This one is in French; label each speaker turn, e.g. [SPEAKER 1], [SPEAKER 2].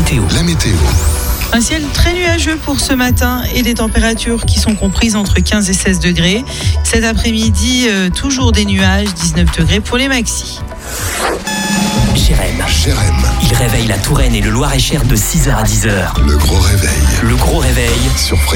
[SPEAKER 1] météo.
[SPEAKER 2] Un ciel très nuageux pour ce matin et des températures qui sont comprises entre 15 et 16 degrés. Cet après-midi, toujours des nuages, 19 degrés pour les maxis.
[SPEAKER 1] Jérém. Il réveille la Touraine et le Loir-et-Cher de 6h à 10h.
[SPEAKER 3] Le gros réveil.
[SPEAKER 1] Le gros réveil.
[SPEAKER 3] Sur Fréquence.